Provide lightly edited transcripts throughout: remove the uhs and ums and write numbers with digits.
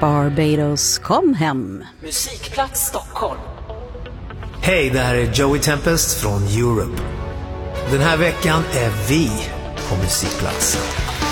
Barbados, kom hem. Musikplats Stockholm. Hej, det här är Joey Tempest från Europe. Den här veckan är vi på Musikplatsen.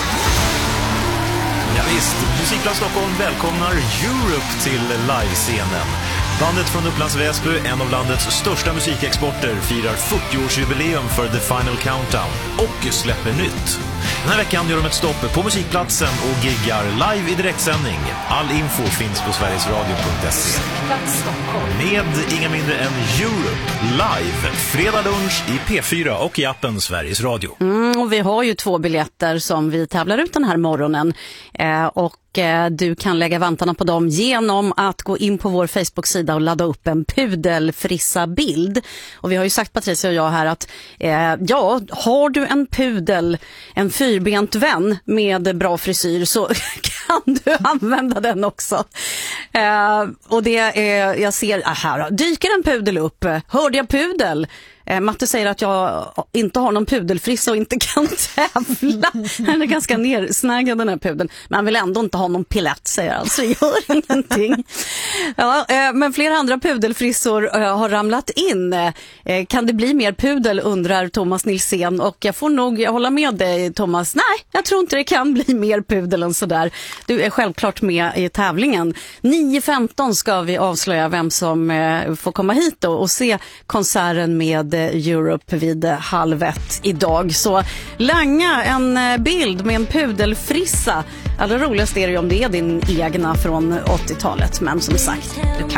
Ja, visst, Musikplats Stockholm välkomnar Europe till livescenen. Bandet från Upplands Väsby, en av landets största musikexporter, firar 40-årsjubileum för The Final Countdown och släpper nytt. Den här veckan gör de ett stopp på Musikplatsen och giggar live i direktsändning. All info finns på sverigesradio.se. Med inga mindre än Europe live, fredag lunch i P4 och i appen Sveriges Radio. Och vi har ju 2 biljetter som vi tävlar ut den här morgonen. Och du kan lägga vantarna på dem genom att gå in på vår Facebook-sida och ladda upp en pudelfrissa bild. Och vi har ju sagt, Patricia och jag här, att har du en pudel, en fyrbent vän med bra frisyr, så kan du använda den också. Och det är, jag ser här, dyker en pudel upp, hörde jag pudel? Matte säger att jag inte har någon pudelfrissa och inte kan tävla. Den är ganska nersnaggad, den här pudeln. Men han vill ändå inte ha någon pilett, säger han, så gör ingenting. Ja, men flera andra pudelfrissor har ramlat in. Kan det bli mer pudel, undrar Thomas Nilsén. Och jag får nog hålla med dig, Thomas. Nej, jag tror inte det kan bli mer pudel än sådär. Du är självklart med i tävlingen. 9:15 ska vi avslöja vem som får komma hit och se konserten med Europe vid 12:30 idag. Så langa en bild med en pudelfrissa. Allra roligast är det om det är din egna från 80-talet. Men som sagt, du kan